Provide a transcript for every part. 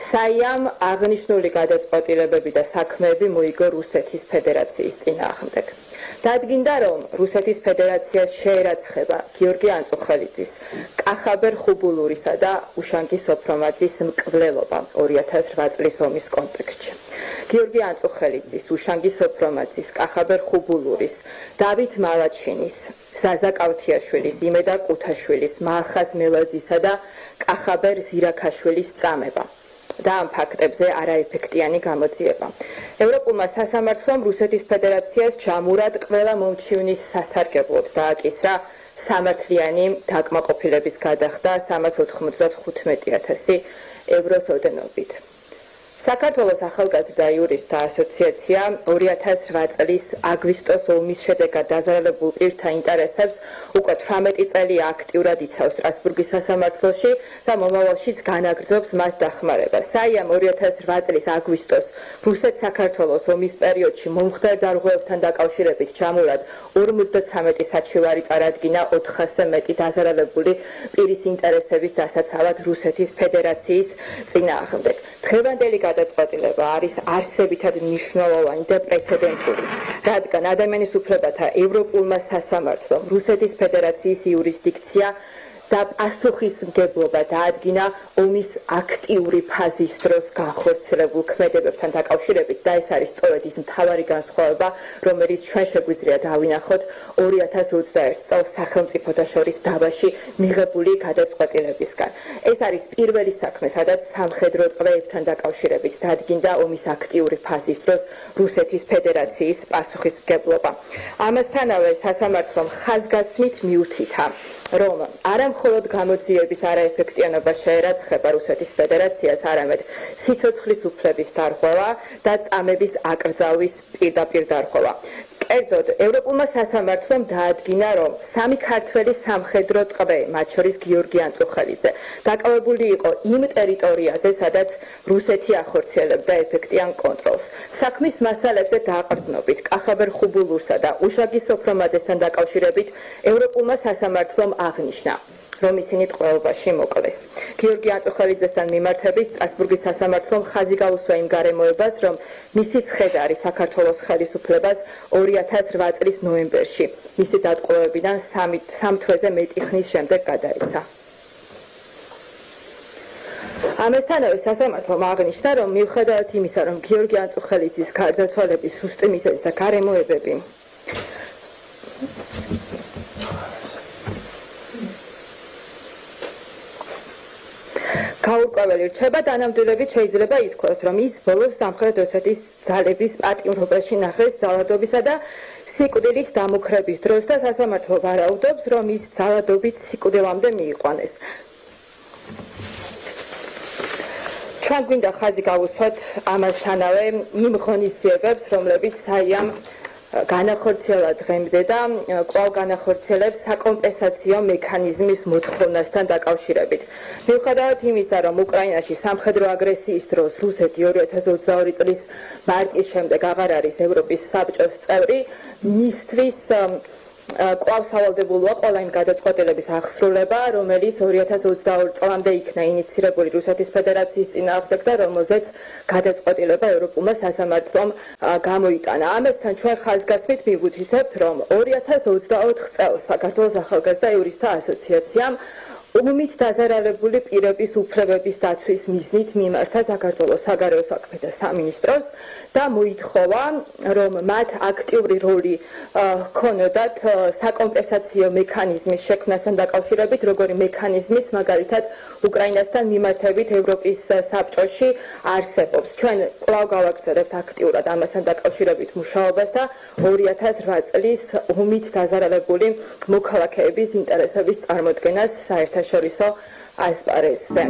საიამ აღნიშნული გადაწყვეტილებები და საქმეები მოიგო რუსეთის ფედერაციის წინააღმდეგ. დადგინდა, რომ რუსეთის ფედერაციას შეერაცხება გიორგი ანწუხელიძის, კახაბერ ხუბულურისა და უშანგი სოფრომაძის მკვლელობა 2008 წლის ომის კონტექსტში. გიორგი ანწუხელიძის, უშანგი სოფრომაძის, კახაბერ ხუბულურის, დავით მალაჩინის, ზაზა კავთიაშვილის, იმედა კუთაშვილის, მალხაზ მელაძისა და კახაბერ ზირაქაშვილის წამება. და ამ ფაქტებზე არაეფექტიანი გამოძიება. ევროპულმა სასამართლომ რუსეთის ფედერაციას ჯამურად ყველა მომჩივნის სასარგებლოდ დააკისრა სამართლიანი დაკმაყოფილების გადახდა 395,000 ევროს ოდენობით. საქართველოს ახალგაზრდა იურისტთა ასოციაცია 2008 წლის აგვისტოს ომის შედეგად დაზარალებულ პირთა ინტერესებს უკვე 18 წელი აქტიურად იცავს სტრასბურგის სასამართლოში და მომავალშიც განაგრძობს მათ დახმარებას. საიამ 2008 წლის აგვისტოს რუსეთ-საქართველოს ომის პერიოდში მომხდარ დარღვევებთან დაკავშირებით ჯამურად 53 საჩივარი წარადგინა 400-ზე მეტი დაზარალებული პირის ინტერესების დასაცავად რუსეთის ფედერაციის წინააღმდეგ. დღევანდელი გადაწყვეტილება არის არსებითად მნიშვნელოვანი და პრეცედენტული, რადგან ადამიანის უფლებათა ევროპულმა სასამართლომ რუსეთის ფედერაციის იურისდიქცია და პასუხისმგებლობა დაადგინა ომის აქტიური ფაზის დროს განხორციელებულ ქმედებებთან დაკავშირებით და ეს არის სწორედ ის მთავარი განსხვავება, რომელიც ჩვენ შეგვიძლია დავინახოთ 2021 წელს სახელმწიფოთა შორის დავაში მიღებული გადაწყვეტილებისგან. ეს არის პირველი საქმე, სადაც სამხედრო ტყვეებთან დაკავშირებით დადგინდა ომის აქტიური ფაზის დროს რუსეთის ფედერაციის პასუხისმგებლობა. ამასთანავე სასამართლომ ხაზგასმით მიუთითა, რომ არა მხოლოდ გამოძიების არაეფექტიანობა შეერაცხება რუსეთის ფედერაციას, არამედ სიცოცხლის უფლების დარღვევა და წამების აკრძალვის პირდაპირ დარღვევა. კერძოდ, ევროპულმა სასამართლომ დაადგინა, რომ სამი ქართველი სამხედრო ტყვე, მათ შორის გიორგი ანწუხელიძე, დაკავებული იყო იმ ტერიტორიაზე, სადაც რუსეთი ახორციელებდა ეფექტიან კონტროლს. საქმის მასალებზე დააყრდნობით კახაბერ ხუბულურსა და უშანგი სოფრომაძესთან დაკავშირებით ევროპულმა სასამართლომ აღნიშნა, რომ ისინი ტყვეობაში მოკლეს. გიორგი ანწუხელიძესთან მიმართებით სტრასბურგის სასამართლომ ხაზი გაუსვა იმ გარემოებას, რომ მისი ცხედარი საქართველოს ხელისუფლებას 2008 წლის ნოემბერში მისი დატყვევებიდან 3 თვეზე მეტი ხნის შემდეგ გადაეცა. ამასთანავე სასამართლომ აღნიშნა, რომ მიუხედავად იმისა, რომ გიორგი ანწუხელიძის გარდაცვალების სუსტი მიზეზი და გარემოებები გაურკვეველი რჩება, დანამდვილებით შეიძლება ითქვას, რომ ის ბოლოს სამხრეთ ოსეთის ძალების პატიმრობაში ნახეს ძალადობისა და სიკვდილით დამუქრების დროს და სასამართლო ვარაუდობს, რომ ის ძალადობით სიკვდილამდე მიიყვანეს. ჩვენ გვინდა ხაზი გავუსვათ ამასთანავე იმ ღონისძიებებს, რომლებიც საიამ განახორციელა დღემდე და კვლავ განახორციელებს საკომპენსაციო მექანიზმის მოთხოვნასთან დაკავშირებით. მიუხედავად იმისა, რომ უკრაინაში სამხედრო აგრესიის დროს რუსეთი 2022 წლის მარტის შემდეგ აღარ არის ევროპის საბჭოს წევრი, მისთვის კვლავ სავალდებულოა ყველა იმ გადაწყვეტილების აღსრულება, რომელიც 2022 წლამდე იქნა ინიცირებული რუსეთის ფედერაციის წინააღმდეგ და რომელზეც გადაწყვეტილება ევროპულმა სასამართლომ გამოიტანა. ამასთან ჩვენ ხაზგასმით მივუთითებთ, რომ 2024 წელს საქართველოს ახალგაზრდა იურისტთა ასოციაციამ ომით დაზარალებული პირების უფლებების დაცვის მიზნით მიმართა საქართველოს საგარეო საქმეთა სამინისტროს და მოითხოვა, რომ მათ აქტიური როლი ჰქონოდათ საკომპენსაციო მექანიზმის შექმნასთან დაკავშირებით, როგორი მექანიზმიც მაგალითად უკრაინასთან მიმართებით ევროპის საბჭოში არსებობს. ჩვენ კვლავ გავაგრძელებთ აქტიურად ამასთან დაკავშირებით მუშაობას და 2008 წლის ომით დაზარალებული მოქალაქეების ინტერესების წარმოდგენას საერთაშორისო ასპარეზზე.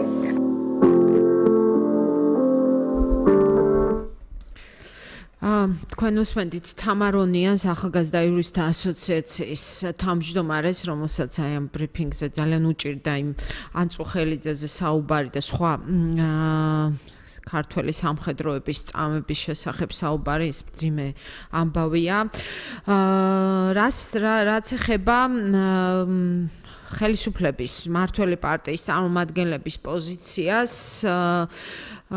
თქვენ უსმენთ თამარონიანს, ახალგაზრდა იურისტთა ასოციაციის თავმჯდომარეს, რომელსაც აი ამ ბრიფინგზე ძალიან უჭირდა იმ ანწუხელიძეზე საუბარი და სხვა ქართველი სამხედროების წამების შესახებ საუბარი, ის მძიმე ამბავია. რაც ეხება ხელისუფლების მმართველი პარტიის წარმომადგენლების პოზიციას,